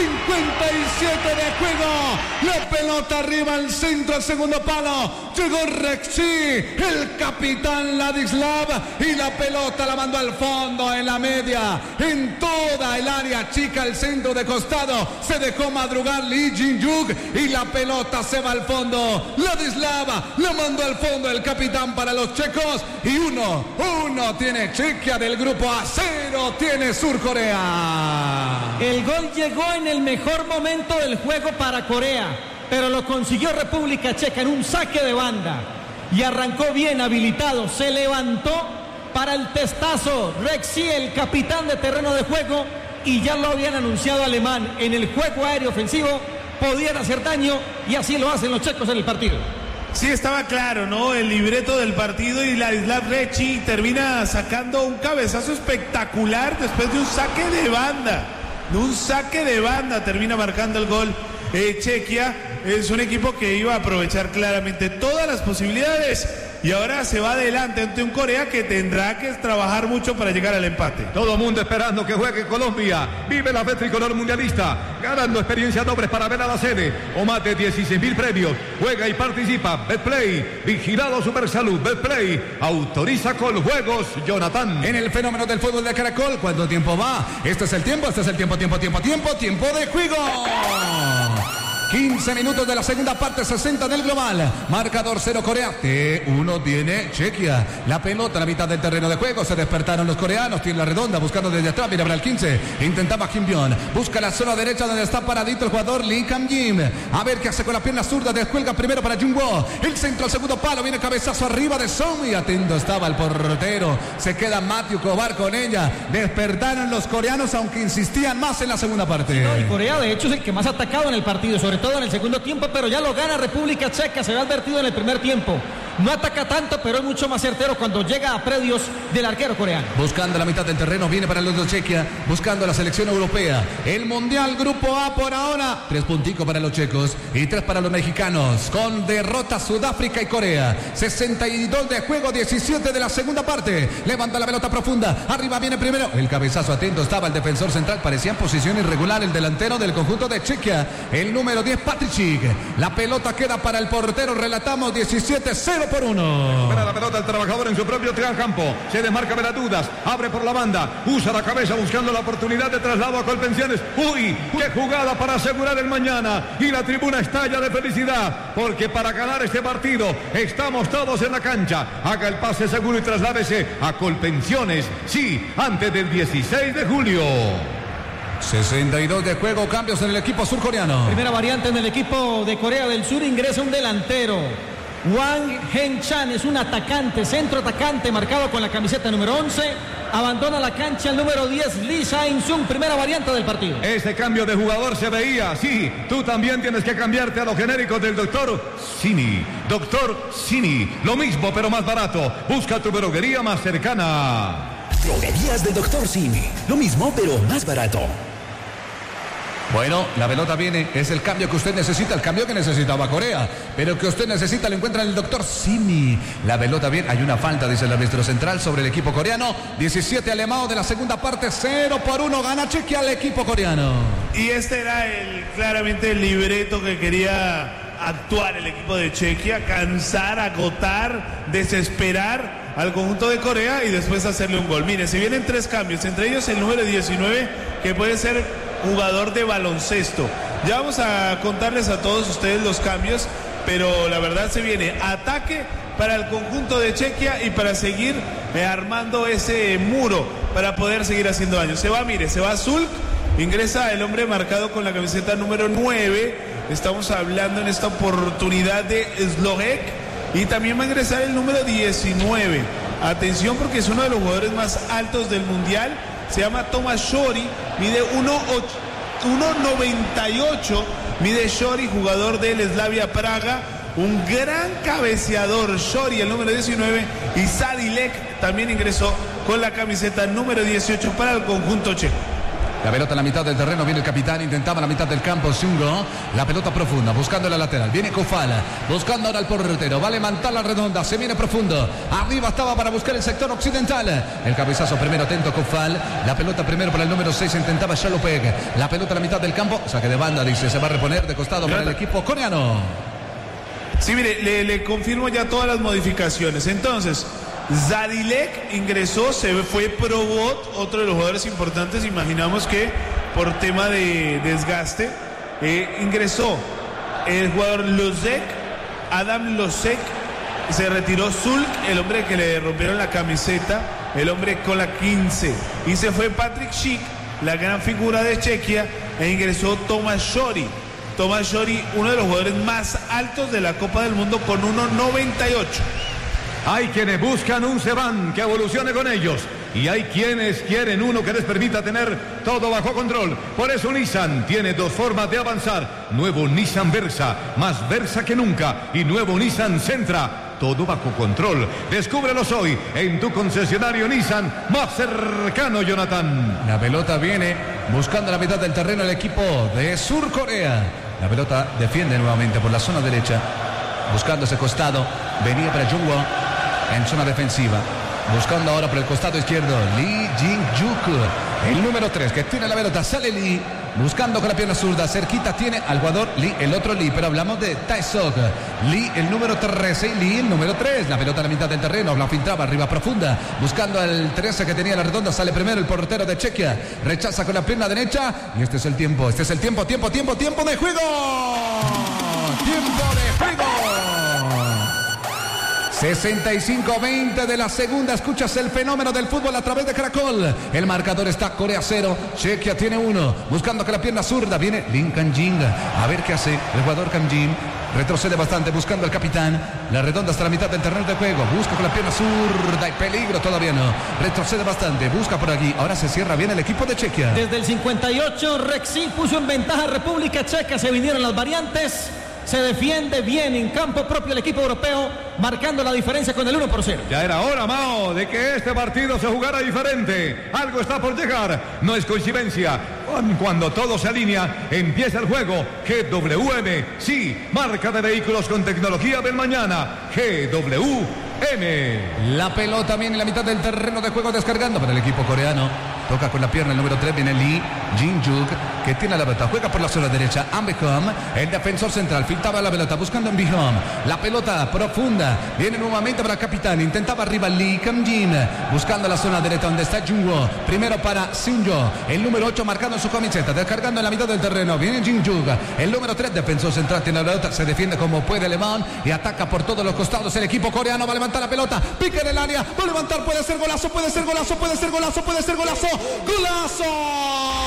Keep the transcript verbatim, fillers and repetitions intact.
cincuenta y siete de juego. La pelota arriba al centro, al segundo palo. Llegó Rexy, el capitán Ladislav, y la pelota la mandó al fondo, en la media, en toda el área chica, el centro de costado. Se dejó madrugar Lee Jin-yuk y la pelota se va al fondo. Ladislav la mandó al fondo el capitán para los checos. Y uno, uno tiene Chequia del grupo A, cero tiene Sur Corea. El gol llegó en el mejor momento del juego para Corea, pero lo consiguió República Checa en un saque de banda. Y arrancó bien habilitado, se levantó para el testazo. Rexy, el capitán de terreno de juego, y ya lo habían anunciado Alemán, en el juego aéreo ofensivo podían hacer daño, y así lo hacen los checos en el partido. Sí, estaba claro, ¿no? El libreto del partido, y Ladislav Rexy termina sacando un cabezazo espectacular después de un saque de banda. De un saque de banda termina marcando el gol. Eh, Chequia es un equipo que iba a aprovechar claramente todas las posibilidades, y ahora se va adelante ante un Corea que tendrá que trabajar mucho para llegar al empate. Todo mundo esperando que juegue Colombia. Vive la fe tricolor mundialista, ganando experiencias dobles para ver a la sede, o más de dieciséis mil premios. Juega y participa. Betplay, vigilado Supersalud. Betplay autoriza con juegos. Jonathan. En el fenómeno del fútbol de Caracol, ¿cuánto tiempo va? Este es el tiempo, este es el tiempo, tiempo, tiempo, tiempo, tiempo de juego. quince minutos de la segunda parte, sesenta del global. Marcador cero Corea. T uno tiene Chequia. La pelota en la mitad del terreno de juego. Se despertaron los coreanos. Tiene la redonda buscando desde atrás. Mira para el quince. Intentaba Kim Byung. Busca la zona derecha donde está paradito el jugador Lee Kam-jim. A ver qué hace con la pierna zurda. Descuelga primero para Jung-woo. El centro al segundo palo. Viene cabezazo arriba de Song. Y atento estaba el portero. Se queda Matthew Kovar con ella. Despertaron los coreanos, aunque insistían más en la segunda parte. Sí, no, y Corea de hecho es el que más ha atacado en el partido, sobre todo en el segundo tiempo, pero ya lo gana República Checa. Se ve advertido en el primer tiempo. No ataca tanto, pero es mucho más certero cuando llega a predios del arquero coreano. Buscando la mitad del terreno, viene para los de Chequia, buscando la selección europea. El Mundial Grupo A por ahora. Tres punticos para los checos y tres para los mexicanos. Con derrota Sudáfrica y Corea. sesenta y dos de juego, diecisiete de la segunda parte. Levanta la pelota profunda. Arriba viene primero. El cabezazo atento estaba el defensor central. Parecía en posición irregular el delantero del conjunto de Chequia. El número diez, Patricic. La pelota queda para el portero. Relatamos diecisiete cero por uno. Espera la pelota el trabajador en su propio campo. Se desmarca de las dudas. Abre por la banda. Usa la cabeza buscando la oportunidad de traslado a Colpensiones. ¡Uy! ¡Qué jugada para asegurar el mañana! Y la tribuna estalla de felicidad. Porque para ganar este partido estamos todos en la cancha. Haga el pase seguro y trasládese a Colpensiones. Sí, antes del dieciséis de julio. sesenta y dos de juego, cambios en el equipo surcoreano. Primera variante en el equipo de Corea del Sur, ingresa un delantero. Wang Hen-chan es un atacante, centro atacante, marcado con la camiseta número once. Abandona la cancha el número diez, Lee Jae-sung, primera variante del partido. Ese cambio de jugador se veía, sí. Tú también tienes que cambiarte a los genéricos del doctor Sini. Doctor Sini, lo mismo pero más barato. Busca tu droguería más cercana. Droguerías del doctor Sini, lo mismo pero más barato. Bueno, la pelota viene, es el cambio que usted necesita, el cambio que necesitaba Corea, pero que usted necesita lo encuentra en el doctor Simi. La pelota viene, hay una falta, dice el árbitro central sobre el equipo coreano. diecisiete alemão de la segunda parte, cero por uno, gana Chequia al equipo coreano. Y este era el claramente el libreto que quería actuar el equipo de Chequia, cansar, agotar, desesperar al conjunto de Corea y después hacerle un gol. Mire, se vienen tres cambios, entre ellos el número diecinueve, que puede ser jugador de baloncesto. Ya vamos a contarles a todos ustedes los cambios, pero la verdad se viene ataque para el conjunto de Chequia y para seguir eh, armando ese muro para poder seguir haciendo daño. Se va, mire, se va Zulk, ingresa el hombre marcado con la camiseta número nueve. Estamos hablando en esta oportunidad de Slovek, y también va a ingresar el número diecinueve. Atención, porque es uno de los jugadores más altos del mundial. Se llama Thomas Shori, mide uno noventa y ocho, mide Shori, jugador del Slavia Praga, un gran cabeceador. Shori, el número diecinueve, y Sadilek también ingresó con la camiseta número dieciocho para el conjunto checo. La pelota en la mitad del terreno, viene el capitán, intentaba la mitad del campo, Zungo, la pelota profunda, buscando la lateral, viene Koufal, buscando ahora al portero, va a levantar la redonda, se viene profundo, arriba estaba para buscar el sector occidental, el cabezazo primero, atento Koufal, la pelota primero para el número seis, intentaba Shalopeg, la pelota en la mitad del campo, saque de banda, dice, se va a reponer de costado para el equipo coreano. Sí, mire, le, le confirmo ya todas las modificaciones, entonces... Zadilek ingresó, se fue Probot, otro de los jugadores importantes, imaginamos que por tema de desgaste, eh, ingresó el jugador Losek, Adam Losek, se retiró Zulk, el hombre que le rompieron la camiseta, el hombre con la quince, y se fue Patrick Schick, la gran figura de Chequia, e ingresó Tomas Shori. Tomas Shori, uno de los jugadores más altos de la Copa del Mundo con uno noventa y ocho. Hay quienes buscan un sedán que evolucione con ellos y hay quienes quieren uno que les permita tener todo bajo control. Por eso Nissan tiene dos formas de avanzar. Nuevo Nissan Versa, más Versa que nunca, y nuevo Nissan Sentra, todo bajo control. Descúbrelos hoy en tu concesionario Nissan más cercano, Jonathan. La pelota viene buscando la mitad del terreno el equipo de Sur Corea. La pelota defiende nuevamente por la zona derecha, buscando ese costado. Venía para Jungwoo en zona defensiva, buscando ahora por el costado izquierdo Lee Jin-juk, el número tres que tiene la pelota, sale Lee, buscando con la pierna zurda, cerquita tiene al jugador Lee, el otro Lee, pero hablamos de Taesok, Lee el número trece y Lee el número tres, la pelota a la mitad del terreno, la filtraba arriba profunda, buscando al trece que tenía la redonda, sale primero el portero de Chequia, rechaza con la pierna derecha, y este es el tiempo, este es el tiempo, tiempo, tiempo, tiempo de juego, tiempo de juego. sesenta y cinco veinte de la segunda, escuchas el fenómeno del fútbol a través de Caracol. El marcador está Corea cero, Chequia tiene uno, buscando con la pierna zurda, viene Lin Kang-jin, a ver qué hace el jugador Kang-jin, retrocede bastante buscando al capitán, la redonda hasta la mitad del terreno de juego, busca con la pierna zurda y peligro todavía no, retrocede bastante, busca por aquí, ahora se cierra bien el equipo de Chequia. Desde el cincuenta y ocho, Rexy puso en ventaja a República Checa, se vinieron las variantes. Se defiende bien en campo propio el equipo europeo, marcando la diferencia con el uno por cero. Ya era hora, Mao, de que este partido se jugara diferente. Algo está por llegar, no es coincidencia. Cuando todo se alinea, empieza el juego. G W M, sí, marca de vehículos con tecnología del mañana. G W M. La pelota viene en la mitad del terreno de juego, descargando para el equipo coreano. Toca con la pierna el número tres, viene Lee Jin-juk, que tiene la pelota, juega por la zona derecha, Ambihom, el defensor central, filtraba la pelota, buscando a Ambihom, la pelota profunda, viene nuevamente para el capitán, intentaba arriba Lee Kang-jin, buscando la zona derecha donde está Jungwoo, primero para Sinjo, el número ocho marcando su camiseta, descargando en la mitad del terreno, viene Jin-juk, el número tres, defensor central, tiene la pelota, se defiende como puede Lemán y ataca por todos los costados, el equipo coreano va a levantar la pelota, pica en el área, va a levantar, puede ser golazo, puede ser golazo, puede ser golazo, puede ser golazo, ¡golazo!